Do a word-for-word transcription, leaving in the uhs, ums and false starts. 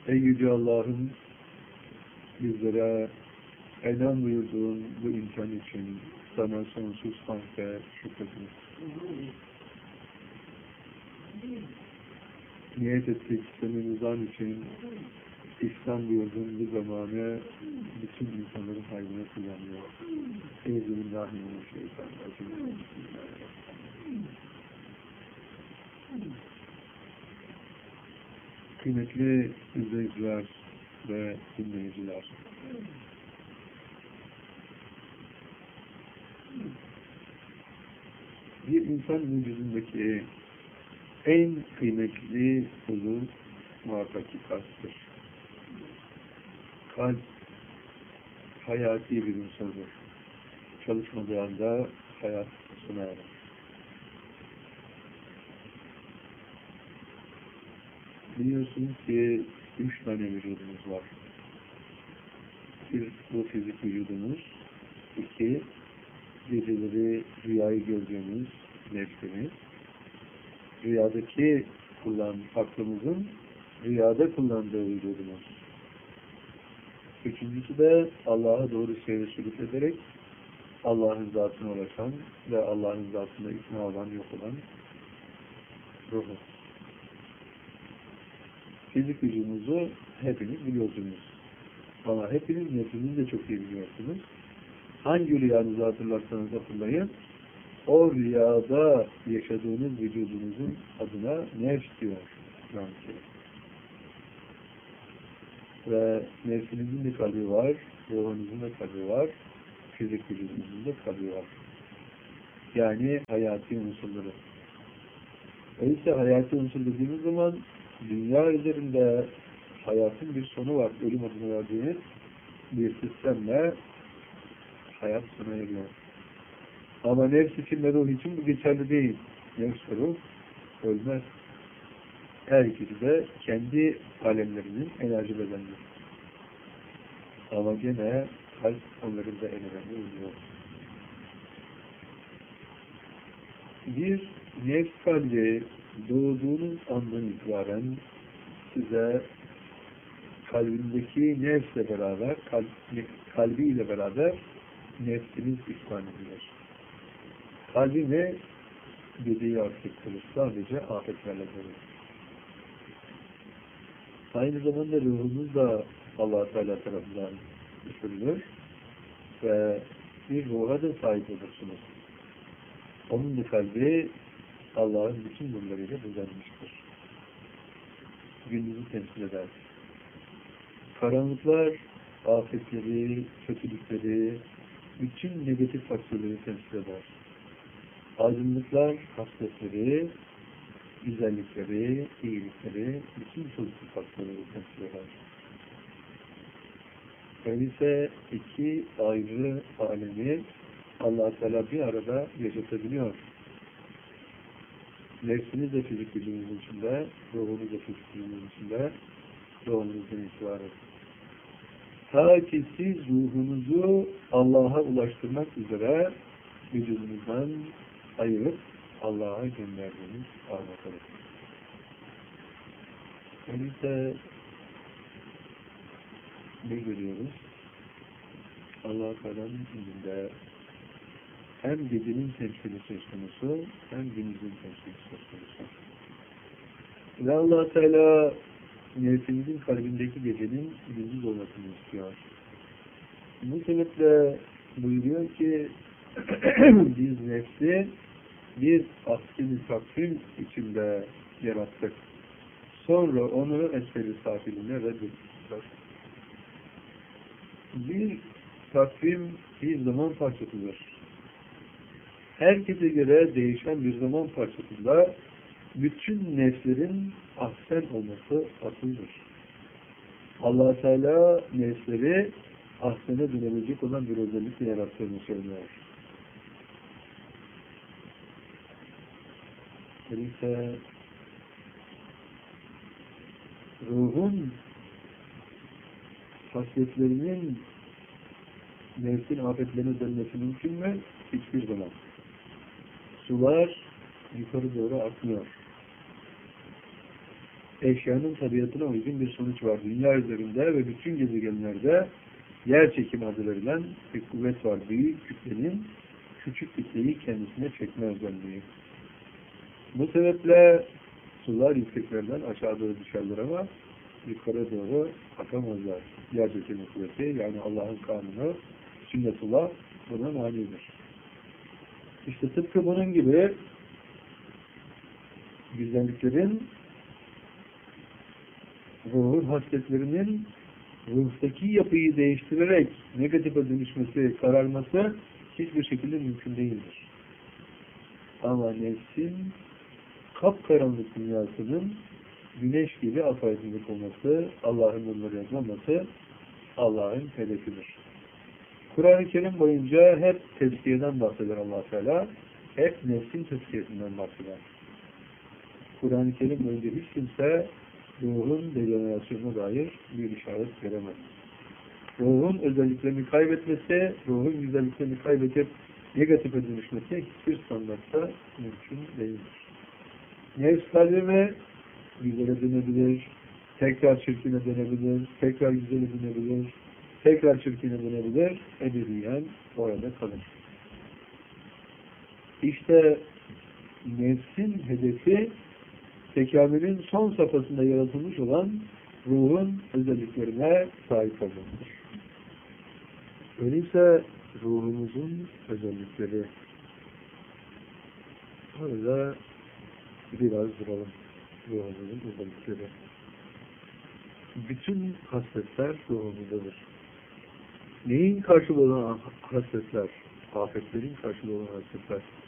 Ey Yüce Allah'ım, bizlere eylem buyurduğun bu imkan için sana sonsuz hamd ve şükrederiz. Niyet ettik senin rızan için İslam buyurduğun bu zamanı bütün insanların hayrına kullanıyor. Euzubillahimineşşeytanirracim. Kıymetli izleyiciler ve dinleyiciler, bir insan vücudundaki en kıymetli uzuv muhakkaki kalptir. Kalp hayati bir unsurdur. Çalışmadığı anda hayat sona erer. Biliyorsunuz ki üç tane vücudumuz var. Bir, bu fizik vücudumuz. İki, geceleri rüyayı gördüğümüz nefsimiz. Rüyadaki kullan, aklımızın rüyada kullandığı vücudumuz. Üçüncüsü de Allah'a doğru seyir sürüp ederek Allah'ın zatına ulaşan ve Allah'ın zatında ikna olan, yok olan ruhu. Fizik vücudumuzu hepiniz biliyorsunuz. Ama hepiniz nefsinizi de çok iyi biliyorsunuz. Hangi rüyanızı hatırlarsanız hatırlayın, o rüyada yaşadığınız vücudunuzun adına nefs diyor. Yani. Ve nefsinizin de kalbi var, ruhunuzun da kalbi var, fizik vücudunuzun da kalbi var. Yani hayati unsurları. Öyleyse hayati unsur dediğimiz zaman dünya üzerinde hayatın bir sonu var. Ölüm adını verdiğiniz bir sistemle hayat sona eriyor. Ama nefs için ve ruh için bu geçerli değil. Nefs ve ruh ölmez. Her ikisi de kendi alemlerinin enerji bedenleri. Ama gene kalp onların da en önemli oluyor. Bir nefs kalbi doğduğunuz andan itibaren size kalbindeki nefsle beraber, kalbi, kalbiyle beraber nefsiniz ihsan edilir. Kalbi ne? Geceyi affettirir. Sadece afetlerle görür. Aynı zamanda ruhunuz da Allah-u Teala tarafından düşürülür ve bir ruha da sahip olursunuz. Onun da kalbi Allah'ın bütün nurlarıyla düzenmiştir. Gündüzü temsil eder. Karanlıklar, afetleri, kötülükleri, bütün negatif faktörleri temsil eder. Aydınlıklar, hasletleri, güzellikleri, iyilikleri, bütün pozitif faktörleri temsil eder. Öyleyse iki ayrı alemi Allah-u Teala bir arada yaşatabiliyor. Nefsiniz de fizik gücünüzün içinde, ruhunuz da fizik gücünüzün içinde, ruhunuzdan itibaren. Ta ki siz ruhunuzu Allah'a ulaştırmak üzere vücudunuzdan ayırıp Allah'a gönderdiğiniz anlatalım. Öyleyse ne görüyoruz? Allah-u Teala'nın izinde hem gecenin temsili söz konusu, hem gündüzün temsili söz konusu. Ve Allah-u Teala nefsimizin kalbindeki gecenin gündüz olmasını istiyor. Bu sebeple buyuruyor ki biz nefsi bir asli takvim içinde yarattık. Sonra onu esferi safiline reddettik. Bir takvim bir zaman parçasıdır. Herkese göre değişen bir zaman parçasında bütün nefslerin ahsen olması asıldır. Allah-u Teala nefsleri ahsene dönebilecek olan bir özellikle yarattığını söylüyor. Öyleyse ruhun hasletlerinin nefsin afetlerine dönmesi mümkün mü? Hiçbir zaman. Sular yukarı doğru akmıyor. eşyanın tabiatına uygun bir sonuç var. Dünya üzerinde ve bütün gezegenlerde yer çekimi adı verilen bir kuvvet var. Büyük kütlenin küçük kütleyi kendisine çekme özelliği. Bu sebeple sular yükseklerden aşağı doğru düşerler ama yukarı doğru akamazlar. Yer çekimi kuvveti, yani Allah'ın kanunu, sünnetullah buna manidir. İşte tıpkı bunun gibi güzelliklerin, ruhun hasletlerinin ruhtaki yapıyı değiştirerek negatife dönüşmesi, kararması hiçbir şekilde mümkün değildir. Ama nefsin kapkaranlık dünyasının güneş gibi apaydınlık olması, Allah'ın nurları yazmaması Allah'ın hedefidir. Kur'an-ı Kerim boyunca hep tezkiyeden bahseder Allah Teala, hep nefsin tezkiyesinden bahseder. Kur'an-ı Kerim boyunca hiç kimse ruhun dejenerasyonuna dair bir işaret veremez. Ruhun özelliklerini kaybetmesi, ruhun güzelliklerini kaybedip negatife dönüşmesi hiçbir standartta mümkün değildir. Nefs kalbime güzele dönebilir, tekrar çirkine dönebilir, tekrar güzele dönebilir, tekrar çirkine dönebilir, ebediyen orada kalır. İşte nefsin hedefi tekamülün son safhasında yaratılmış olan ruhun özelliklerine sahip olmaktır. Öyleyse ruhumuzun özellikleri, orada biraz duralım. Ruhumuzun özellikleri. Bütün hasletler ruhumuzdadır. Neyin karşılığı olan hasletler? Afetlerin karşılığı olan hasletler.